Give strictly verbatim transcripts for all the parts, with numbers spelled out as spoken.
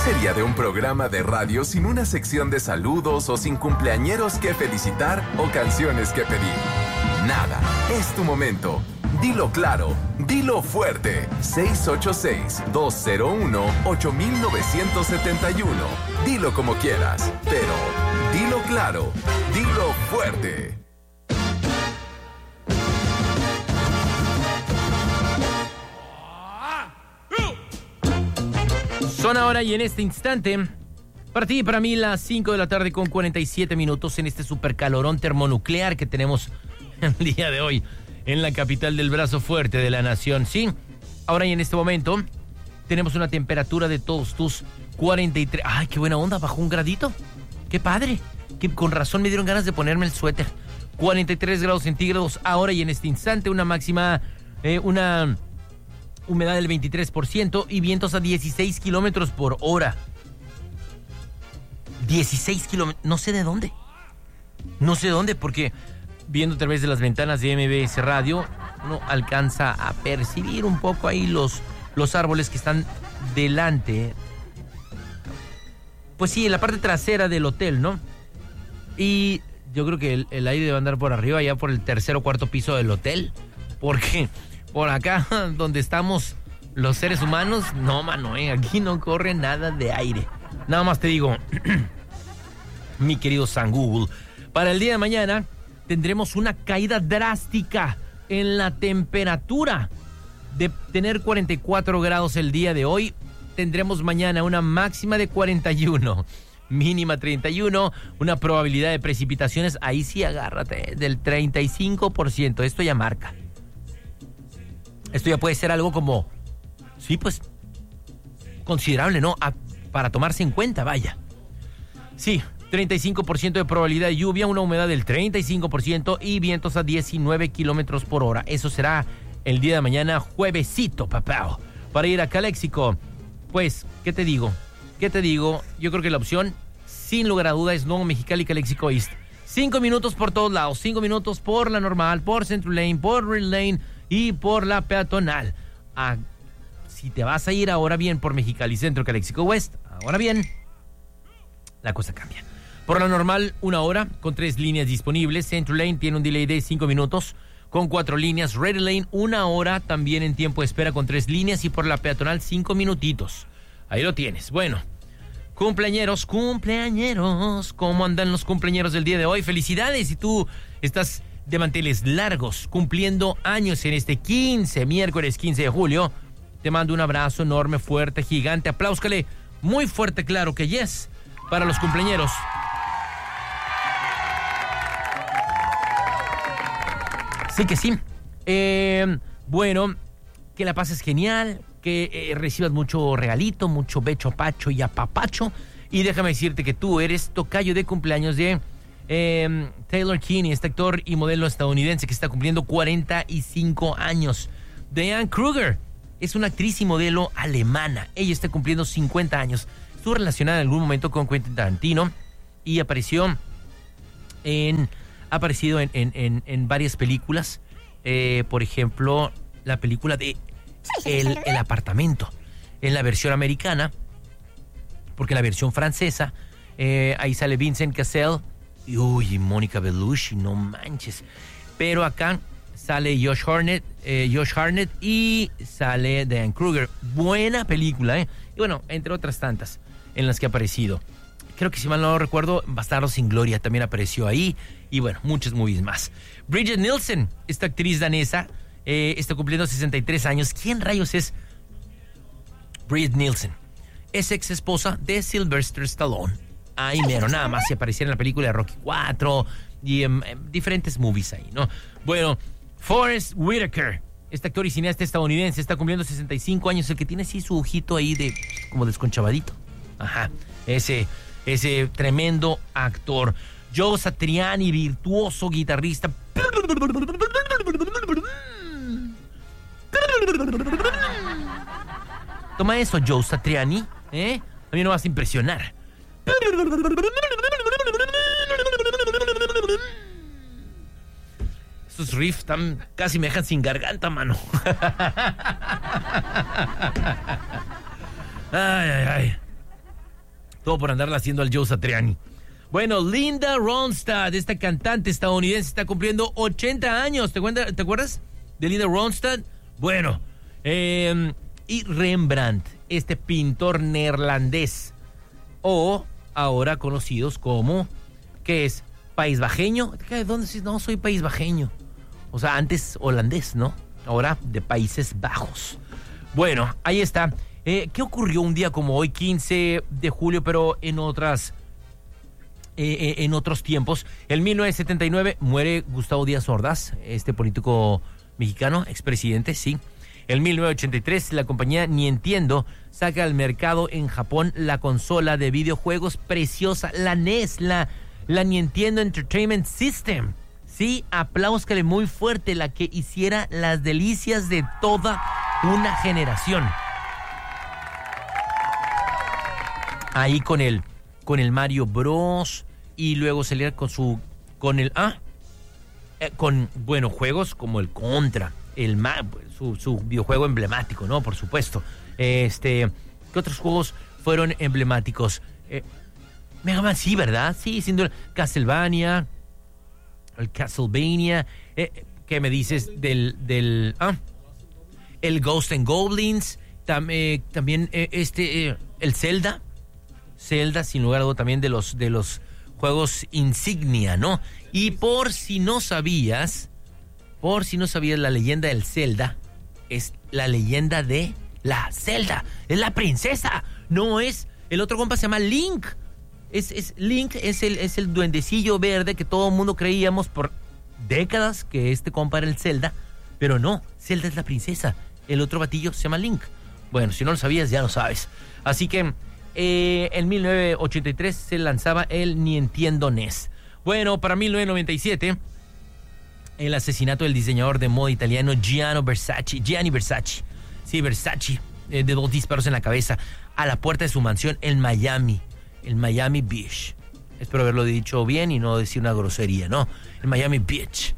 sería de un programa de radio sin una sección de saludos o sin cumpleañeros que felicitar o canciones que pedir? Nada, es tu momento. Dilo claro, dilo fuerte. seis ocho seis, dos cero uno, ocho nueve siete uno. Dilo como quieras, pero dilo claro, dilo fuerte. Son ahora y en este instante, para ti y para mí, las cinco de la tarde con cuarenta y siete minutos en este supercalorón termonuclear que tenemos el día de hoy en la capital del brazo fuerte de la nación. Sí, ahora y en este momento tenemos una temperatura de todos tus cuarenta y tres. ¡Ay, qué buena onda! Bajó un gradito. ¡Qué padre! Que con razón me dieron ganas de ponerme el suéter. cuarenta y tres grados centígrados ahora y en este instante, una máxima, eh, una... humedad del veintitrés por ciento y vientos a dieciséis kilómetros por hora. dieciséis kilómetros, no sé de dónde. No sé de dónde, porque viendo a través de las ventanas de M B S Radio, uno alcanza a percibir un poco ahí los, los árboles que están delante. Pues sí, en la parte trasera del hotel, ¿no? Y yo creo que el, el aire debe andar por arriba, ya por el tercer o cuarto piso del hotel, porque por acá, donde estamos los seres humanos, no, mano, ¿eh? Aquí no corre nada de aire. Nada más te digo, mi querido San Google, para el día de mañana tendremos una caída drástica en la temperatura. De tener cuarenta y cuatro grados el día de hoy, tendremos mañana una máxima de cuarenta y uno, mínima treinta y uno, una probabilidad de precipitaciones, ahí sí agárrate, del treinta y cinco por ciento. Esto ya marca. Esto ya puede ser algo como, sí, pues, considerable, ¿no? A, para tomarse en cuenta, vaya. Sí, treinta y cinco por ciento de probabilidad de lluvia, una humedad del treinta y cinco por ciento y vientos a diecinueve kilómetros por hora. Eso será el día de mañana, juevesito, papá. Para ir a Calexico, pues, ¿qué te digo? ¿Qué te digo? Yo creo que la opción, sin lugar a duda, es Nuevo Mexicali, Calexico East. Cinco minutos por todos lados, cinco minutos por la normal, por Central Lane, por Red Lane y por la peatonal. Ah, si te vas a ir ahora bien por Mexicali Centro, Calexico West, ahora bien, la cosa cambia. Por la normal, una hora con tres líneas disponibles. Central Lane tiene un delay de cinco minutos con cuatro líneas. Red Lane, una hora también en tiempo de espera con tres líneas. Y por la peatonal, cinco minutitos. Ahí lo tienes. Bueno, cumpleañeros, cumpleañeros. ¿Cómo andan los cumpleañeros del día de hoy? Felicidades si tú estás de manteles largos, cumpliendo años en este quince, miércoles quince de julio. Te mando un abrazo enorme, fuerte, gigante. Apláuscale muy fuerte, claro que yes, para los cumpleañeros. Sí que sí. Eh, bueno, que la pases genial, que eh, recibas mucho regalito, mucho becho, pacho y apapacho. Y déjame decirte que tú eres tocayo de cumpleaños de eh, Taylor Kinney, este actor y modelo estadounidense que está cumpliendo cuarenta y cinco años. Diane Kruger es una actriz y modelo alemana. Ella está cumpliendo cincuenta años. Estuvo relacionada en algún momento con Quentin Tarantino y apareció en... Ha aparecido en, en, en, en varias películas, eh, por ejemplo, la película de el, el Apartamento, en la versión americana, porque la versión francesa, eh, ahí sale Vincent Cassel, y uy, Mónica Bellucci, no manches, pero acá sale Josh Hartnett, eh, Josh Hartnett y sale Diane Kruger. Buena película, ¿eh? Y bueno, entre otras tantas en las que ha aparecido. Creo que si mal no recuerdo, Bastardos sin Gloria también apareció ahí. Y bueno, muchos movies más. Bridget Nielsen, esta actriz danesa, eh, está cumpliendo sesenta y tres años. ¿Quién rayos es Bridget Nielsen? Es ex esposa de Sylvester Stallone. Ahí mero, nada más se aparecía en la película de Rocky cuatro y en, en diferentes movies ahí, ¿no? Bueno, Forrest Whitaker, este actor y cineasta estadounidense, está cumpliendo sesenta y cinco años. El que tiene así su ojito ahí de como desconchavadito. Ajá, ese... Ese tremendo actor. Joe Satriani, virtuoso guitarrista. Toma eso, Joe Satriani, ¿eh? A mí no vas a impresionar. Esos riffs tan, casi me dejan sin garganta, mano. Ay, ay, ay. Todo por andarla haciendo al Joe Satriani. Bueno, Linda Ronstadt, esta cantante estadounidense, está cumpliendo ochenta años. ¿Te, cuenta, ¿te acuerdas de Linda Ronstadt? Bueno, eh, y Rembrandt, este pintor neerlandés, o ahora conocidos como, ¿qué es? ¿Paísbajeño? ¿De dónde es? No, soy paísbajeño. O sea, antes holandés, ¿no? Ahora de Países Bajos. Bueno, ahí está. Eh, ¿Qué ocurrió un día como hoy, quince de julio, pero en otras... Eh, en otros tiempos? En mil novecientos setenta y nueve muere Gustavo Díaz Ordaz, este político mexicano, expresidente, sí. En mil novecientos ochenta y tres, la compañía Nintendo saca al mercado en Japón la consola de videojuegos preciosa, la N E S, la, la Nintendo Entertainment System. Sí, apláuscale muy fuerte, la que hiciera las delicias de toda una generación. Ahí con el, con el Mario Bros. Y luego salía con su, con el, ah, eh, con, bueno, juegos como el Contra, el su, su videojuego emblemático, ¿no? Por supuesto. Este, ¿qué otros juegos fueron emblemáticos? Eh, Mega Man, sí, ¿verdad? Sí, sin duda. Castlevania, el Castlevania. Eh, ¿Qué me dices del, del, ah, el Ghost and Goblins? Tam, eh, también eh, este, eh, el Zelda. Zelda, sin lugar a duda, también de los, de los juegos insignia, ¿no? Y por si no sabías, por si no sabías, la leyenda del Zelda es la leyenda de la Zelda, es la princesa, no es, el otro compa se llama Link, es, es Link, es el, es el duendecillo verde que todo el mundo creíamos por décadas que este compa era el Zelda, pero no, Zelda es la princesa, el otro batillo se llama Link. Bueno, si no lo sabías, ya lo sabes. Así que Eh, en mil novecientos ochenta y tres se lanzaba el Nintendo N E S. Bueno, para mil novecientos noventa y siete, el asesinato del diseñador de moda italiano Gianni Versace, Gianni Versace, sí, Versace, eh, de dos disparos en la cabeza a la puerta de su mansión en Miami, el Miami Beach. Espero haberlo dicho bien y no decir una grosería, ¿no? El Miami Beach.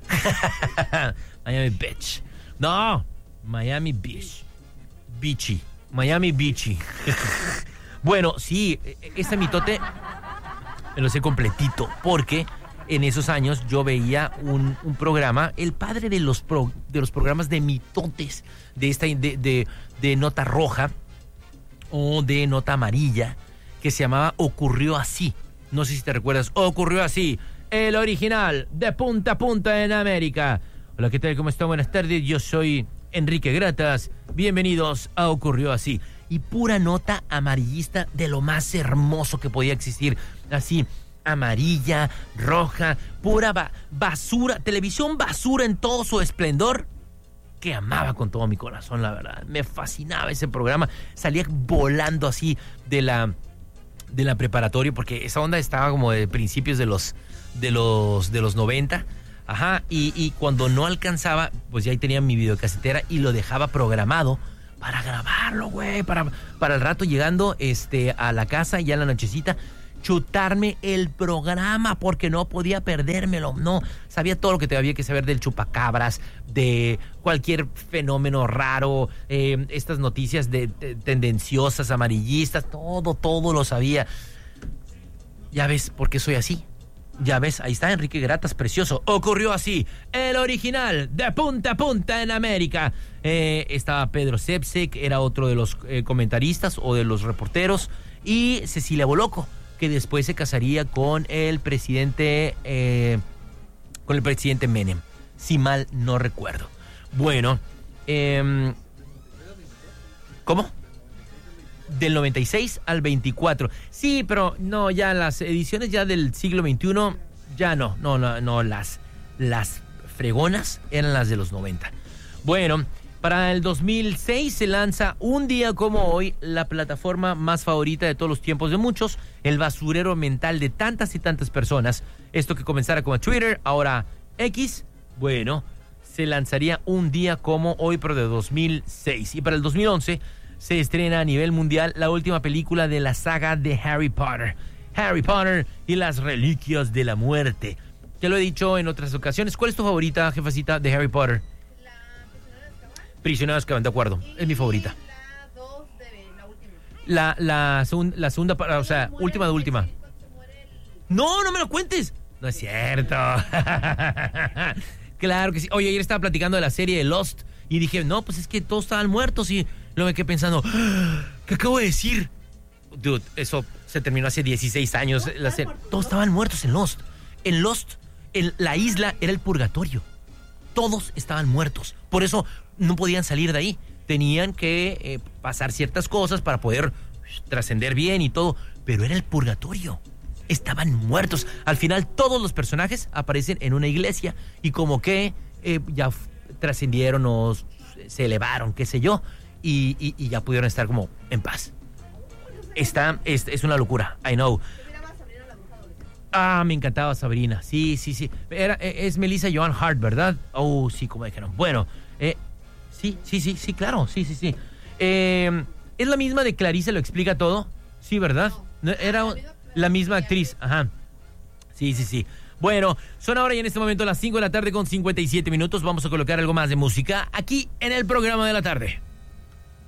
Miami Beach. No, Miami Beach. Beachy. Miami Beachy. Bueno, sí, este mitote me lo sé completito, porque en esos años yo veía un, un programa, el padre de los, pro, de los programas de mitotes, de, esta, de, de, de nota roja o de nota amarilla, que se llamaba Ocurrió Así. No sé si te recuerdas, Ocurrió Así, el original, de punta a punta en América. Hola, ¿qué tal? ¿Cómo están? Buenas tardes, yo soy Enrique Gratas. Bienvenidos a Ocurrió Así. Y pura nota amarillista de lo más hermoso que podía existir. Así, amarilla, roja, pura ba- basura, televisión basura en todo su esplendor, que amaba con todo mi corazón, la verdad. Me fascinaba ese programa. Salía volando así de la, de la preparatoria, porque esa onda estaba como de principios de los, de los, de los noventa. Ajá, y, y cuando no alcanzaba, pues ya ahí tenía mi videocasetera y lo dejaba programado para grabarlo, güey, para, para el rato llegando este, a la casa, ya en la nochecita, chutarme el programa, porque no podía perdérmelo, no, sabía todo lo que te había que saber del chupacabras, de cualquier fenómeno raro, eh, estas noticias de, de tendenciosas, amarillistas, todo, todo lo sabía. Ya ves por qué soy así. Ya ves, ahí está Enrique Gratas, precioso. Ocurrió Así, el original, de punta a punta en América. Eh, estaba Pedro Sepsek, era otro de los eh, comentaristas o de los reporteros. Y Cecilia Boloco, que después se casaría con el presidente, eh, con el presidente Menem, si mal no recuerdo. Bueno, eh, ¿cómo? Del noventa y seis al veinticuatro. Sí, pero no, ya las ediciones ya del siglo veintiuno, ya no, no, no, no, las, las fregonas eran las de los noventa. Bueno, para el dos mil seis se lanza un día como hoy la plataforma más favorita de todos los tiempos de muchos, el basurero mental de tantas y tantas personas. Esto que comenzara como Twitter, ahora X, bueno, se lanzaría un día como hoy, pero de dos mil seis. Y para el dos mil once se estrena a nivel mundial la última película de la saga de Harry Potter. Harry Potter y las Reliquias de la Muerte. Ya lo he dicho en otras ocasiones. ¿Cuál es tu favorita, jefecita, de Harry Potter? La Prisionera de Azkaban. Prisionera de Azkaban, de acuerdo. Y es mi favorita. La dos de la última. La, la, segun, la segunda, o sea, última de última. No, no me lo cuentes. No es cierto. Claro que sí. Oye, ayer estaba platicando de la serie de Lost y dije, no, pues es que todos estaban muertos y luego me quedé pensando, ¿qué acabo de decir? Dude, eso se terminó hace dieciséis años. La serie. Todos estaban muertos en Lost. En Lost, en la isla era el purgatorio. Todos estaban muertos. Por eso no podían salir de ahí. Tenían que eh, pasar ciertas cosas para poder trascender bien y todo. Pero era el purgatorio. Estaban muertos. Al final todos los personajes aparecen en una iglesia y como que eh, ya trascendieron o se elevaron, qué sé yo, y, y, y ya pudieron estar como en paz. Está, es, es una locura, I know. Ah, me encantaba Sabrina. Sí, sí, sí. Era, es Melissa Joan Hart, ¿verdad? Oh, sí, como dijeron. Bueno, eh, sí, sí, sí, sí, claro, sí, sí, sí. Eh, ¿Es la misma de Clarice lo explica todo? Sí, ¿verdad? No, era la misma actriz, ajá. Sí, sí, sí. Bueno, son ahora y en este momento las cinco de la tarde con cincuenta y siete minutos. Vamos a colocar algo más de música aquí en el programa de la tarde.